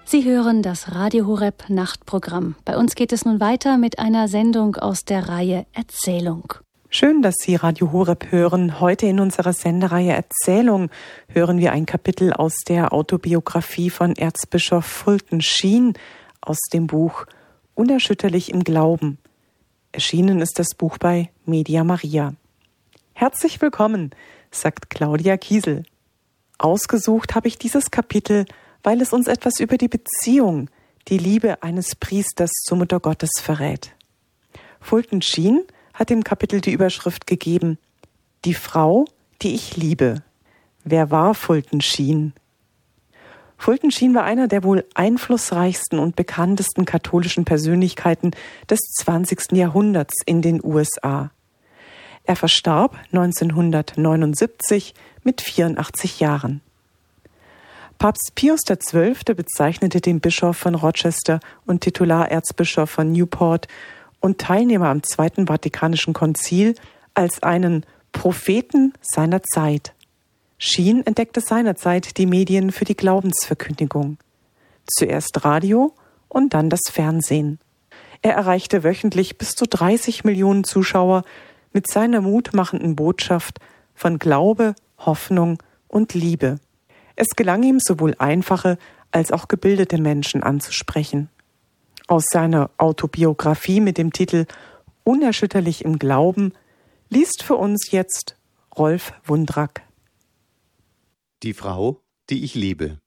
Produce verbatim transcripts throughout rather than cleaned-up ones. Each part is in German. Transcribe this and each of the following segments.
Sie hören das Radio Horeb Nachtprogramm. Bei uns geht es nun weiter mit einer Sendung aus der Reihe Erzählung. Schön, dass Sie Radio Horeb hören. Heute in unserer Sendereihe Erzählung hören wir ein Kapitel aus der Autobiografie von Erzbischof Fulton Sheen aus dem Buch Unerschütterlich im Glauben. Erschienen ist das Buch bei Media Maria. Herzlich willkommen, sagt Claudia Kiesel. Ausgesucht habe ich dieses Kapitel, weil es uns etwas über die Beziehung, die Liebe eines Priesters zur Mutter Gottes verrät. Fulton Sheen hat dem Kapitel die Überschrift gegeben: Die Frau, die ich liebe. Wer war Fulton Sheen? Fulton Sheen war einer der wohl einflussreichsten und bekanntesten katholischen Persönlichkeiten des zwanzigsten Jahrhunderts in den U S A. Er verstarb neunzehnhundertneunundsiebzig mit vierundachtzig Jahren. Papst Pius der Zwölfte bezeichnete den Bischof von Rochester und Titularerzbischof von Newport und Teilnehmer am Zweiten Vatikanischen Konzil als einen Propheten seiner Zeit. Sheen entdeckte seinerzeit die Medien für die Glaubensverkündigung. Zuerst Radio und dann das Fernsehen. Er erreichte wöchentlich bis zu dreißig Millionen Zuschauer mit seiner mutmachenden Botschaft von Glaube, Hoffnung und Liebe. Es gelang ihm, sowohl einfache als auch gebildete Menschen anzusprechen. Aus seiner Autobiografie mit dem Titel Unerschütterlich im Glauben liest für uns jetzt Rolf Wundrack. Die Frau, die ich liebe.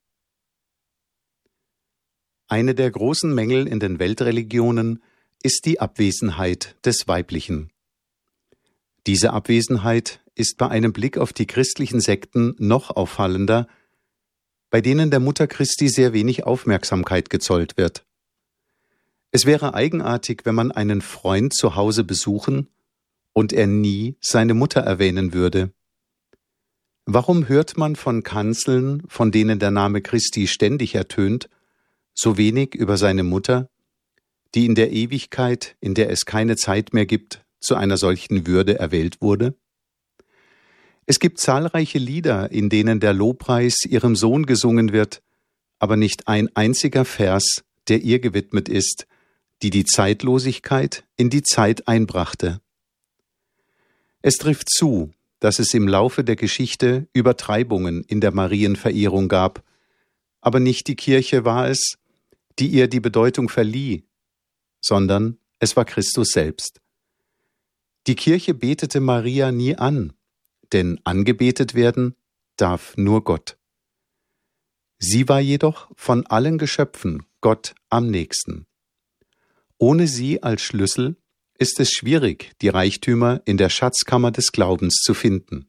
Eine der großen Mängel in den Weltreligionen ist die Abwesenheit des Weiblichen. Diese Abwesenheit ist bei einem Blick auf die christlichen Sekten noch auffallender, bei denen der Mutter Christi sehr wenig Aufmerksamkeit gezollt wird. Es wäre eigenartig, wenn man einen Freund zu Hause besuchen und er nie seine Mutter erwähnen würde. Warum hört man von Kanzeln, von denen der Name Christi ständig ertönt, so wenig über seine Mutter, die in der Ewigkeit, in der es keine Zeit mehr gibt, zu einer solchen Würde erwählt wurde? Es gibt zahlreiche Lieder, in denen der Lobpreis ihrem Sohn gesungen wird, aber nicht ein einziger Vers, der ihr gewidmet ist, die die Zeitlosigkeit in die Zeit einbrachte. Es trifft zu, dass es im Laufe der Geschichte Übertreibungen in der Marienverehrung gab, aber nicht die Kirche war es, die ihr die Bedeutung verlieh, sondern es war Christus selbst. Die Kirche betete Maria nie an, denn angebetet werden darf nur Gott. Sie war jedoch von allen Geschöpfen Gott am nächsten. Ohne sie als Schlüssel ist es schwierig, die Reichtümer in der Schatzkammer des Glaubens zu finden.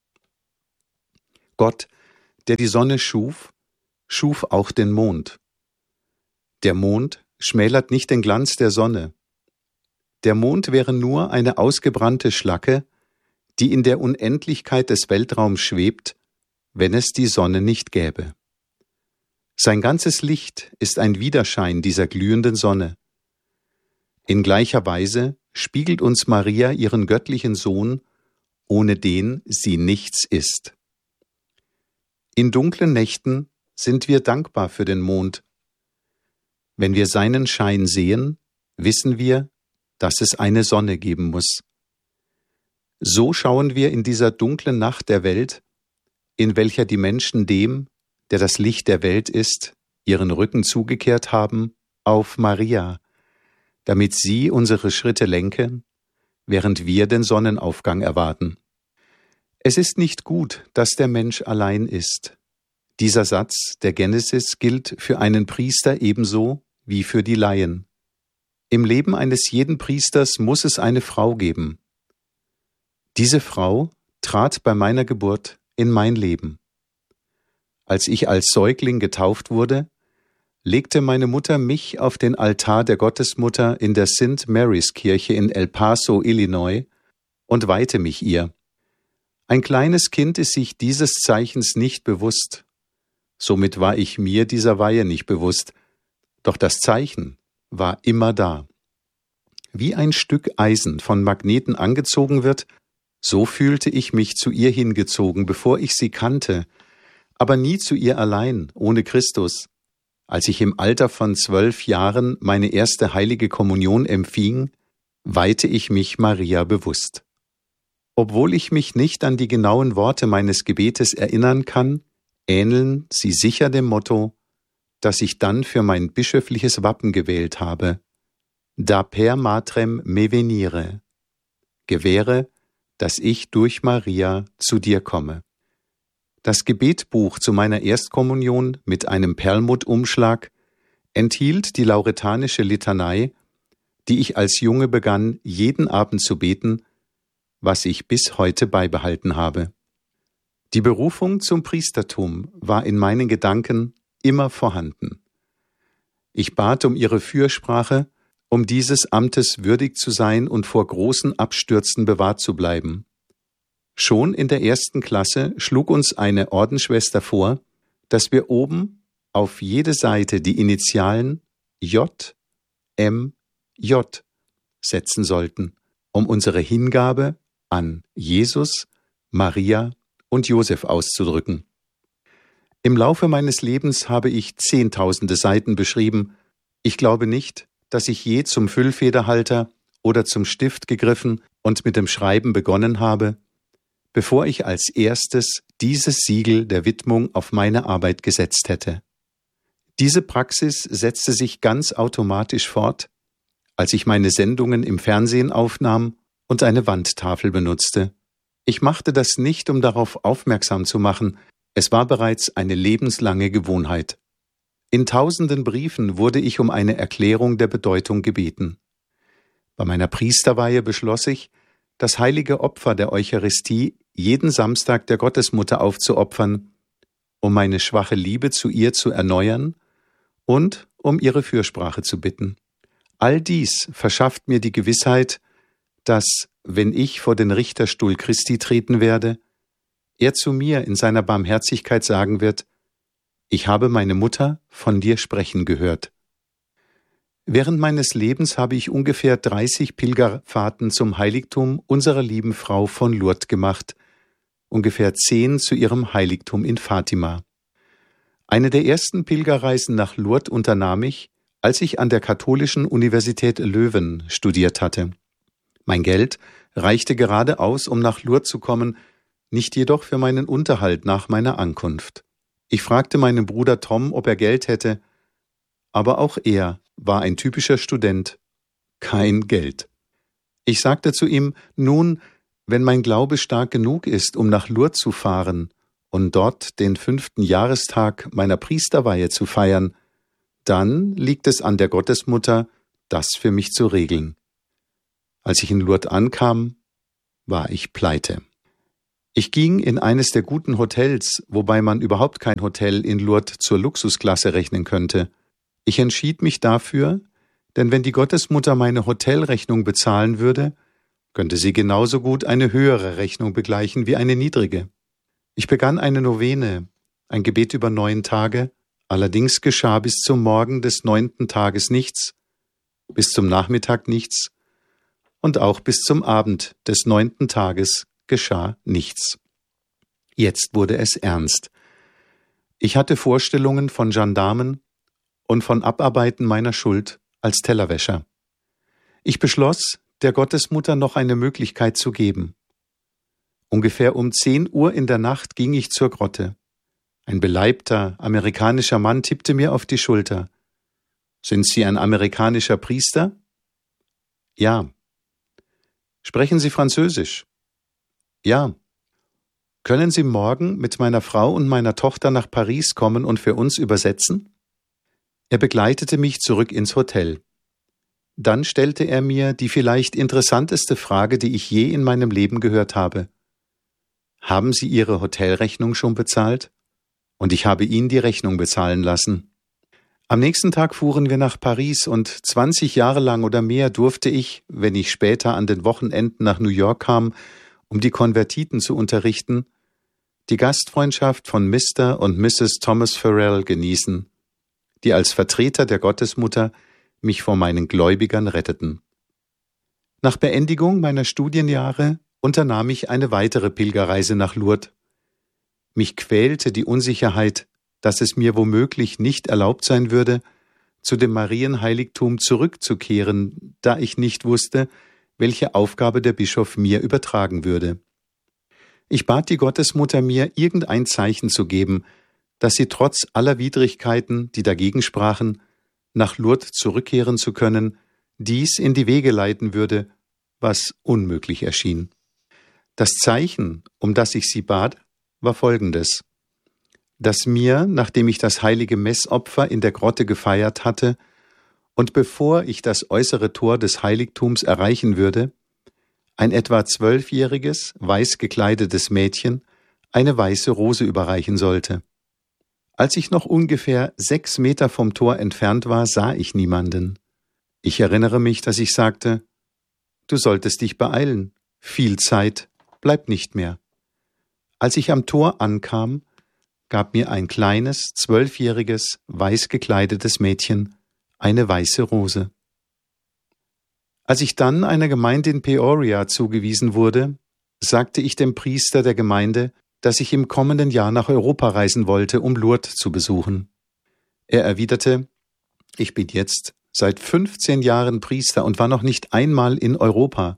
Gott, der die Sonne schuf, schuf auch den Mond. Der Mond schmälert nicht den Glanz der Sonne. Der Mond wäre nur eine ausgebrannte Schlacke, die in der Unendlichkeit des Weltraums schwebt, wenn es die Sonne nicht gäbe. Sein ganzes Licht ist ein Widerschein dieser glühenden Sonne. In gleicher Weise spiegelt uns Maria ihren göttlichen Sohn, ohne den sie nichts ist. In dunklen Nächten sind wir dankbar für den Mond. Wenn wir seinen Schein sehen, wissen wir, dass es eine Sonne geben muss. So schauen wir in dieser dunklen Nacht der Welt, in welcher die Menschen dem, der das Licht der Welt ist, ihren Rücken zugekehrt haben, auf Maria, damit sie unsere Schritte lenken, während wir den Sonnenaufgang erwarten. Es ist nicht gut, dass der Mensch allein ist. Dieser Satz der Genesis gilt für einen Priester ebenso wie für die Laien. Im Leben eines jeden Priesters muss es eine Frau geben. Diese Frau trat bei meiner Geburt in mein Leben. Als ich als Säugling getauft wurde, legte meine Mutter mich auf den Altar der Gottesmutter in der Saint Mary's Kirche in El Paso, Illinois, und weihte mich ihr. Ein kleines Kind ist sich dieses Zeichens nicht bewusst. Somit war ich mir dieser Weihe nicht bewusst, doch das Zeichen war immer da. Wie ein Stück Eisen von Magneten angezogen wird, so fühlte ich mich zu ihr hingezogen, bevor ich sie kannte, aber nie zu ihr allein, ohne Christus. Als ich im Alter von zwölf Jahren meine erste heilige Kommunion empfing, weihte ich mich Maria bewusst. Obwohl ich mich nicht an die genauen Worte meines Gebetes erinnern kann, ähneln sie sicher dem Motto, das ich dann für mein bischöfliches Wappen gewählt habe: Da per matrem me venire. Gewähre, dass ich durch Maria zu dir komme. Das Gebetbuch zu meiner Erstkommunion mit einem Perlmuttumschlag enthielt die lauretanische Litanei, die ich als Junge begann, jeden Abend zu beten, was ich bis heute beibehalten habe. Die Berufung zum Priestertum war in meinen Gedanken immer vorhanden. Ich bat um ihre Fürsprache, um dieses Amtes würdig zu sein und vor großen Abstürzen bewahrt zu bleiben. Schon in der ersten Klasse schlug uns eine Ordensschwester vor, dass wir oben auf jede Seite die Initialen J, M, J setzen sollten, um unsere Hingabe an Jesus, Maria und Josef auszudrücken. Im Laufe meines Lebens habe ich zehntausende Seiten beschrieben. Ich glaube nicht, dass ich je zum Füllfederhalter oder zum Stift gegriffen und mit dem Schreiben begonnen habe, bevor ich als erstes dieses Siegel der Widmung auf meine Arbeit gesetzt hätte. Diese Praxis setzte sich ganz automatisch fort, als ich meine Sendungen im Fernsehen aufnahm und eine Wandtafel benutzte. Ich machte das nicht, um darauf aufmerksam zu machen, es war bereits eine lebenslange Gewohnheit. In tausenden Briefen wurde ich um eine Erklärung der Bedeutung gebeten. Bei meiner Priesterweihe beschloss ich, das heilige Opfer der Eucharistie jeden Samstag der Gottesmutter aufzuopfern, um meine schwache Liebe zu ihr zu erneuern und um ihre Fürsprache zu bitten. All dies verschafft mir die Gewissheit, dass, wenn ich vor den Richterstuhl Christi treten werde, er zu mir in seiner Barmherzigkeit sagen wird: Ich habe meine Mutter von dir sprechen gehört. Während meines Lebens habe ich ungefähr dreißig Pilgerfahrten zum Heiligtum unserer lieben Frau von Lourdes gemacht, ungefähr zehn zu ihrem Heiligtum in Fatima. Eine der ersten Pilgerreisen nach Lourdes unternahm ich, als ich an der Katholischen Universität Leuven studiert hatte. Mein Geld reichte gerade aus, um nach Lourdes zu kommen, nicht jedoch für meinen Unterhalt nach meiner Ankunft. Ich fragte meinen Bruder Tom, ob er Geld hätte, aber auch er war ein typischer Student. Kein Geld. Ich sagte zu ihm: Nun, wenn mein Glaube stark genug ist, um nach Lourdes zu fahren und dort den fünften Jahrestag meiner Priesterweihe zu feiern, dann liegt es an der Gottesmutter, das für mich zu regeln. Als ich in Lourdes ankam, war ich pleite. Ich ging in eines der guten Hotels, wobei man überhaupt kein Hotel in Lourdes zur Luxusklasse rechnen könnte. Ich entschied mich dafür, denn wenn die Gottesmutter meine Hotelrechnung bezahlen würde, könnte sie genauso gut eine höhere Rechnung begleichen wie eine niedrige. Ich begann eine Novene, ein Gebet über neun Tage, allerdings geschah bis zum Morgen des neunten Tages nichts, bis zum Nachmittag nichts und auch bis zum Abend des neunten Tages geschah nichts. Jetzt wurde es ernst. Ich hatte Vorstellungen von Gendarmen und von Abarbeiten meiner Schuld als Tellerwäscher. Ich beschloss, der Gottesmutter noch eine Möglichkeit zu geben. Ungefähr um zehn Uhr in der Nacht ging ich zur Grotte. Ein beleibter amerikanischer Mann tippte mir auf die Schulter. »Sind Sie ein amerikanischer Priester?« »Ja.« »Sprechen Sie Französisch?« »Ja.« »Können Sie morgen mit meiner Frau und meiner Tochter nach Paris kommen und für uns übersetzen?« Er begleitete mich zurück ins Hotel. Dann stellte er mir die vielleicht interessanteste Frage, die ich je in meinem Leben gehört habe. »Haben Sie Ihre Hotelrechnung schon bezahlt?« Und ich habe ihn die Rechnung bezahlen lassen. Am nächsten Tag fuhren wir nach Paris und zwanzig Jahre lang oder mehr durfte ich, wenn ich später an den Wochenenden nach New York kam, um die Konvertiten zu unterrichten, die Gastfreundschaft von Mister und Misses Thomas Farrell genießen, die als Vertreter der Gottesmutter mich vor meinen Gläubigern retteten. Nach Beendigung meiner Studienjahre unternahm ich eine weitere Pilgerreise nach Lourdes. Mich quälte die Unsicherheit, dass es mir womöglich nicht erlaubt sein würde, zu dem Marienheiligtum zurückzukehren, da ich nicht wusste, welche Aufgabe der Bischof mir übertragen würde. Ich bat die Gottesmutter, mir irgendein Zeichen zu geben, dass sie trotz aller Widrigkeiten, die dagegen sprachen, nach Lourdes zurückkehren zu können, dies in die Wege leiten würde, was unmöglich erschien. Das Zeichen, um das ich sie bat, war folgendes: Dass mir, nachdem ich das heilige Messopfer in der Grotte gefeiert hatte und bevor ich das äußere Tor des Heiligtums erreichen würde, ein etwa zwölfjähriges, weiß gekleidetes Mädchen eine weiße Rose überreichen sollte. Als ich noch ungefähr sechs Meter vom Tor entfernt war, sah ich niemanden. Ich erinnere mich, dass ich sagte: Du solltest dich beeilen, viel Zeit bleibt nicht mehr. Als ich am Tor ankam, gab mir ein kleines, zwölfjähriges, weiß gekleidetes Mädchen eine weiße Rose. Als ich dann einer Gemeinde in Peoria zugewiesen wurde, sagte ich dem Priester der Gemeinde, dass ich im kommenden Jahr nach Europa reisen wollte, um Lourdes zu besuchen. Er erwiderte: Ich bin jetzt seit fünfzehn Jahren Priester und war noch nicht einmal in Europa.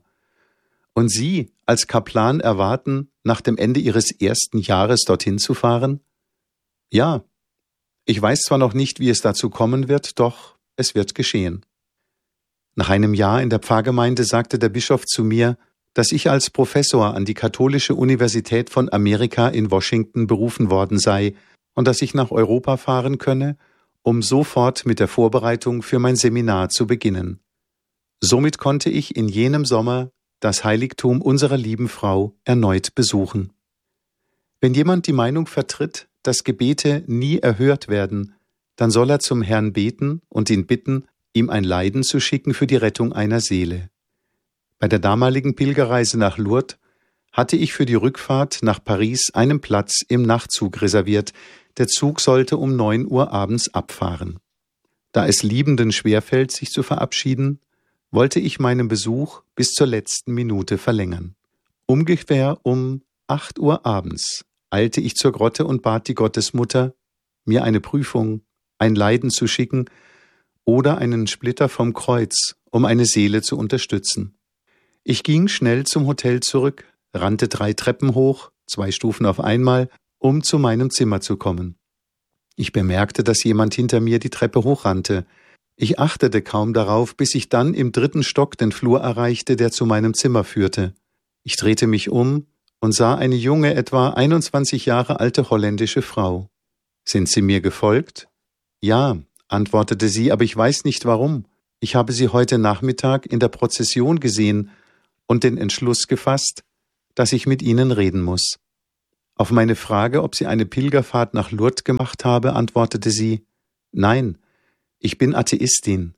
Und Sie als Kaplan erwarten, nach dem Ende Ihres ersten Jahres dorthin zu fahren? Ja, ich weiß zwar noch nicht, wie es dazu kommen wird, doch es wird geschehen. Nach einem Jahr in der Pfarrgemeinde sagte der Bischof zu mir, dass ich als Professor an die Katholische Universität von Amerika in Washington berufen worden sei und dass ich nach Europa fahren könne, um sofort mit der Vorbereitung für mein Seminar zu beginnen. Somit konnte ich in jenem Sommer das Heiligtum unserer lieben Frau erneut besuchen. Wenn jemand die Meinung vertritt, dass Gebete nie erhört werden, dann soll er zum Herrn beten und ihn bitten, ihm ein Leiden zu schicken für die Rettung einer Seele. Bei der damaligen Pilgerreise nach Lourdes hatte ich für die Rückfahrt nach Paris einen Platz im Nachtzug reserviert. Der Zug sollte um neun Uhr abends abfahren. Da es Liebenden schwerfällt, sich zu verabschieden, wollte ich meinen Besuch bis zur letzten Minute verlängern. Ungefähr um acht Uhr abends eilte ich zur Grotte und bat die Gottesmutter, mir eine Prüfung, ein Leiden zu schicken oder einen Splitter vom Kreuz, um eine Seele zu unterstützen. Ich ging schnell zum Hotel zurück, rannte drei Treppen hoch, zwei Stufen auf einmal, um zu meinem Zimmer zu kommen. Ich bemerkte, dass jemand hinter mir die Treppe hochrannte. Ich achtete kaum darauf, bis ich dann im dritten Stock den Flur erreichte, der zu meinem Zimmer führte. Ich drehte mich um und sah eine junge, etwa einundzwanzig Jahre alte holländische Frau. »Sind Sie mir gefolgt?« »Ja«, antwortete sie, »aber ich weiß nicht warum. Ich habe Sie heute Nachmittag in der Prozession gesehen und den Entschluss gefasst, dass ich mit Ihnen reden muss.« Auf meine Frage, ob sie eine Pilgerfahrt nach Lourdes gemacht habe, antwortete sie: »Nein, ich bin Atheistin.«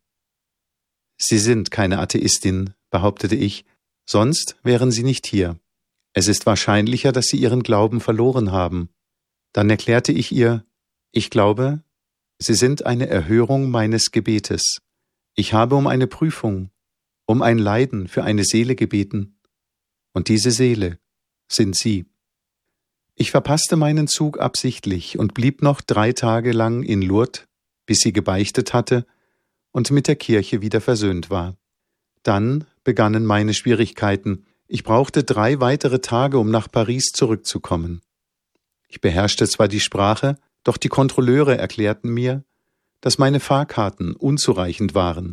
»Sie sind keine Atheistin«, behauptete ich, »sonst wären Sie nicht hier. Es ist wahrscheinlicher, dass Sie Ihren Glauben verloren haben.« Dann erklärte ich ihr: »Ich glaube, Sie sind eine Erhörung meines Gebetes. Ich habe um eine Prüfung, um ein Leiden für eine Seele gebeten. Und diese Seele sind Sie.« Ich verpasste meinen Zug absichtlich und blieb noch drei Tage lang in Lourdes, bis sie gebeichtet hatte und mit der Kirche wieder versöhnt war. Dann begannen meine Schwierigkeiten. Ich brauchte drei weitere Tage, um nach Paris zurückzukommen. Ich beherrschte zwar die Sprache, doch die Kontrolleure erklärten mir, dass meine Fahrkarten unzureichend waren.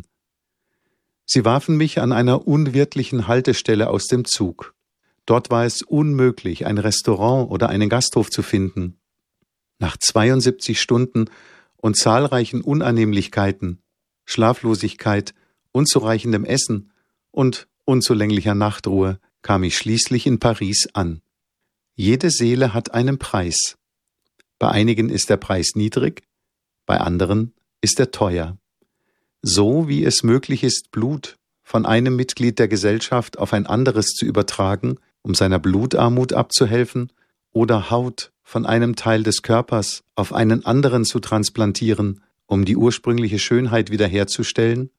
Sie warfen mich an einer unwirtlichen Haltestelle aus dem Zug. Dort war es unmöglich, ein Restaurant oder einen Gasthof zu finden. Nach zweiundsiebzig Stunden und zahlreichen Unannehmlichkeiten, Schlaflosigkeit, unzureichendem Essen und unzulänglicher Nachtruhe kam ich schließlich in Paris an. Jede Seele hat einen Preis. Bei einigen ist der Preis niedrig, bei anderen ist er teuer. So wie es möglich ist, Blut von einem Mitglied der Gesellschaft auf ein anderes zu übertragen, um seiner Blutarmut abzuhelfen, oder Haut von einem Teil des Körpers auf einen anderen zu transplantieren, um die ursprüngliche Schönheit wiederherzustellen,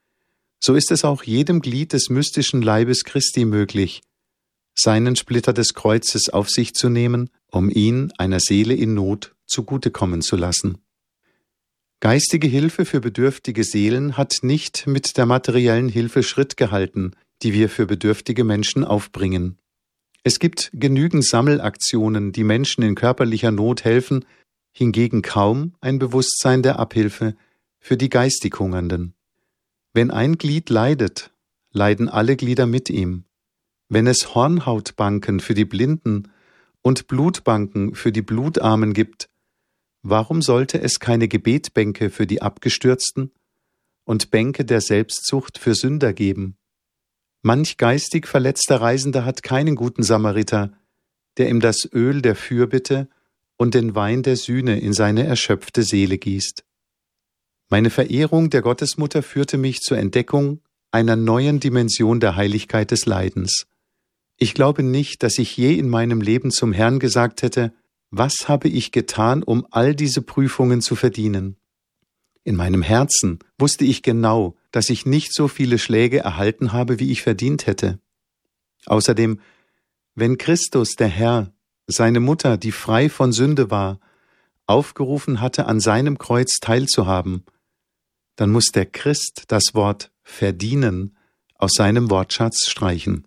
so ist es auch jedem Glied des mystischen Leibes Christi möglich, seinen Splitter des Kreuzes auf sich zu nehmen um ihn einer Seele in Not zugutekommen zu lassen. Geistige Hilfe für bedürftige Seelen hat nicht mit der materiellen Hilfe Schritt gehalten, die wir für bedürftige Menschen aufbringen. Es gibt genügend Sammelaktionen, die Menschen in körperlicher Not helfen, hingegen kaum ein Bewusstsein der Abhilfe für die geistig Hungernden. Wenn ein Glied leidet, leiden alle Glieder mit ihm. Wenn es Hornhautbanken für die Blinden und Blutbanken für die Blutarmen gibt, warum sollte es keine Gebetbänke für die Abgestürzten und Bänke der Selbstsucht für Sünder geben? Manch geistig verletzter Reisender hat keinen guten Samariter, der ihm das Öl der Fürbitte und den Wein der Sühne in seine erschöpfte Seele gießt. Meine Verehrung der Gottesmutter führte mich zur Entdeckung einer neuen Dimension der Heiligkeit des Leidens. Ich glaube nicht, dass ich je in meinem Leben zum Herrn gesagt hätte, was habe ich getan, um all diese Prüfungen zu verdienen? In meinem Herzen wusste ich genau, dass ich nicht so viele Schläge erhalten habe, wie ich verdient hätte. Außerdem, wenn Christus, der Herr, seine Mutter, die frei von Sünde war, aufgerufen hatte, an seinem Kreuz teilzuhaben, dann muss der Christ das Wort verdienen aus seinem Wortschatz streichen.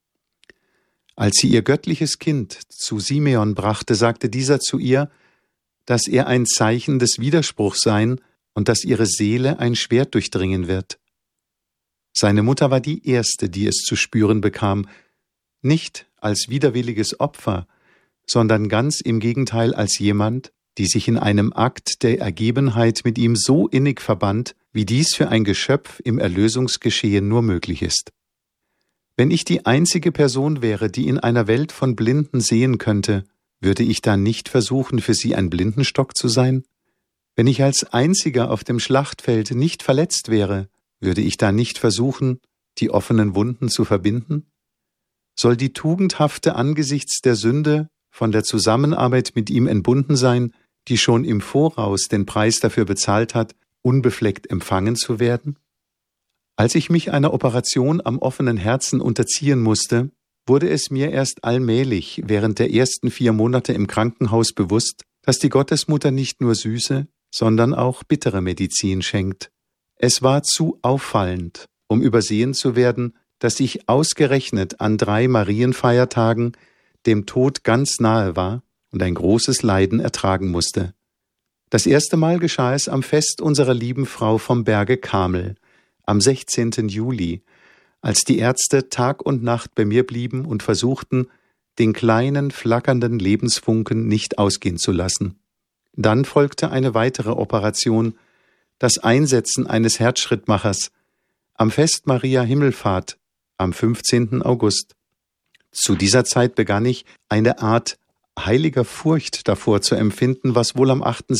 Als sie ihr göttliches Kind zu Simeon brachte, sagte dieser zu ihr, dass er ein Zeichen des Widerspruchs sein und dass ihre Seele ein Schwert durchdringen wird. Seine Mutter war die Erste, die es zu spüren bekam, nicht als widerwilliges Opfer, sondern ganz im Gegenteil als jemand, die sich in einem Akt der Ergebenheit mit ihm so innig verband, wie dies für ein Geschöpf im Erlösungsgeschehen nur möglich ist. Wenn ich die einzige Person wäre, die in einer Welt von Blinden sehen könnte, würde ich dann nicht versuchen, für sie ein Blindenstock zu sein? Wenn ich als Einziger auf dem Schlachtfeld nicht verletzt wäre, würde ich dann nicht versuchen, die offenen Wunden zu verbinden? Soll die Tugendhafte angesichts der Sünde von der Zusammenarbeit mit ihm entbunden sein, die schon im Voraus den Preis dafür bezahlt hat, unbefleckt empfangen zu werden? Als ich mich einer Operation am offenen Herzen unterziehen musste, wurde es mir erst allmählich während der ersten vier Monate im Krankenhaus bewusst, dass die Gottesmutter nicht nur süße, sondern auch bittere Medizin schenkt. Es war zu auffallend, um übersehen zu werden, dass ich ausgerechnet an drei Marienfeiertagen dem Tod ganz nahe war und ein großes Leiden ertragen musste. Das erste Mal geschah es am Fest unserer lieben Frau vom Berge Karmel, am sechzehnten Juli, als die Ärzte Tag und Nacht bei mir blieben und versuchten, den kleinen, flackernden Lebensfunken nicht ausgehen zu lassen. Dann folgte eine weitere Operation, das Einsetzen eines Herzschrittmachers, am Fest Maria Himmelfahrt, am fünfzehnten August. Zu dieser Zeit begann ich, eine Art heiliger Furcht davor zu empfinden, was wohl am achten